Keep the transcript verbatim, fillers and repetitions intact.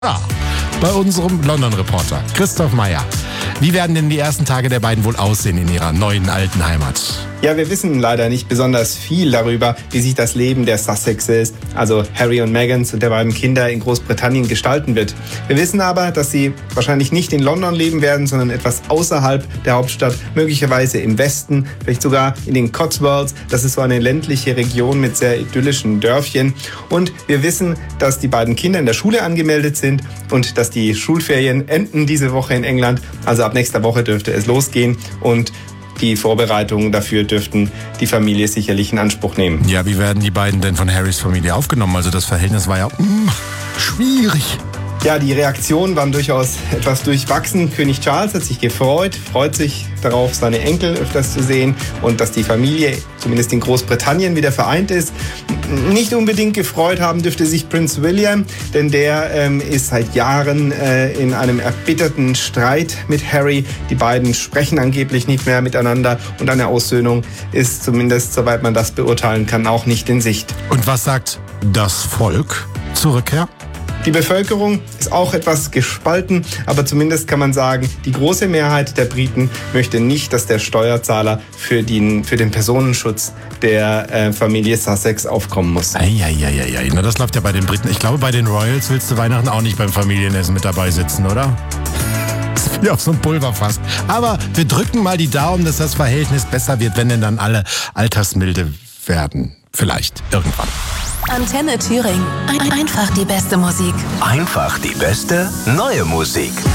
Ja, bei unserem London-Reporter Christoph Meyer. Wie werden denn die ersten Tage der beiden wohl aussehen in ihrer neuen alten Heimat? Ja, wir wissen leider nicht besonders viel darüber, wie sich das Leben der Sussexes, also Harry und Megans und der beiden Kinder in Großbritannien gestalten wird. Wir wissen aber, dass sie wahrscheinlich nicht in London leben werden, sondern etwas außerhalb der Hauptstadt, möglicherweise im Westen, vielleicht sogar in den Cotswolds. Das ist so eine ländliche Region mit sehr idyllischen Dörfchen. Und wir wissen, dass die beiden Kinder in der Schule angemeldet sind und dass die Schulferien enden diese Woche in England. Also ab nächster Woche dürfte es losgehen und die Vorbereitungen dafür dürften die Familie sicherlich in Anspruch nehmen. Ja, wie werden die beiden denn von Harrys Familie aufgenommen? Also das Verhältnis war ja mm, schwierig. Ja, die Reaktionen waren durchaus etwas durchwachsen. König Charles hat sich gefreut, freut sich darauf, seine Enkel öfters zu sehen und dass die Familie zumindest in Großbritannien wieder vereint ist. Nicht unbedingt gefreut haben dürfte sich Prinz William, denn der ähm, ist seit Jahren äh, in einem erbitterten Streit mit Harry. Die beiden sprechen angeblich nicht mehr miteinander und eine Aussöhnung ist zumindest, soweit man das beurteilen kann, auch nicht in Sicht. Und was sagt das Volk zur Rückkehr? Die Bevölkerung ist auch etwas gespalten, aber zumindest kann man sagen, die große Mehrheit der Briten möchte nicht, dass der Steuerzahler für den, für den Personenschutz der äh, Familie Sussex aufkommen muss. Eieieiei, na das läuft ja bei den Briten. Ich glaube, bei den Royals willst du Weihnachten auch nicht beim Familienessen mit dabei sitzen, oder? Das ist wie auf so einem Pulverfass. Aber wir drücken mal die Daumen, dass das Verhältnis besser wird, wenn denn dann alle altersmilde werden. Vielleicht, irgendwann. Antenne Thüringen. Ein- Einfach die beste Musik. Einfach die beste neue Musik.